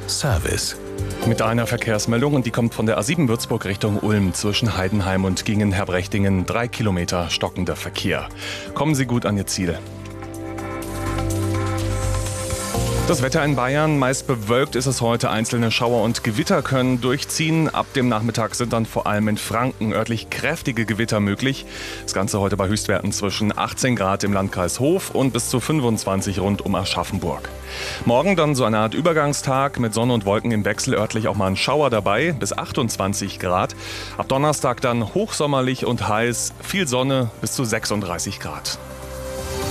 Service. Mit einer Verkehrsmeldung, und die kommt von der A7 Würzburg Richtung Ulm zwischen Heidenheim und Gingen-Herbrechtingen. 3 Kilometer stockender Verkehr. Kommen Sie gut an Ihr Ziel. Das Wetter in Bayern, meist bewölkt ist es heute. Einzelne Schauer und Gewitter können durchziehen. Ab dem Nachmittag sind dann vor allem in Franken örtlich kräftige Gewitter möglich. Das Ganze heute bei Höchstwerten zwischen 18 Grad im Landkreis Hof und bis zu 25 rund um Aschaffenburg. Morgen dann so eine Art Übergangstag mit Sonne und Wolken im Wechsel, örtlich auch mal ein Schauer dabei, bis 28 Grad. Ab Donnerstag dann hochsommerlich und heiß, viel Sonne bis zu 36 Grad.